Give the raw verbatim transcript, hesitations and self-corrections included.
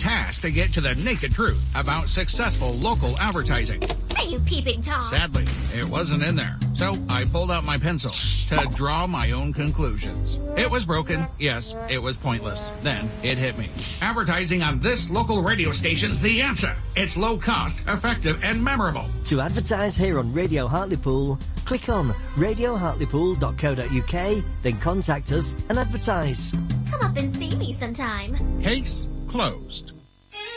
tasked to get to the naked truth about successful local advertising. Are you peeping Tom? Sadly, it wasn't in there, so I pulled out my pencil to draw my own conclusions. It was broken. Yes, it was pointless. Then it hit me. Advertising on this local radio station's the answer. It's low cost, effective, and memorable. To advertise here on Radio Hartlepool, click on radio hartlepool dot co dot uk, then contact us and advertise. Come up and see me sometime. Case closed.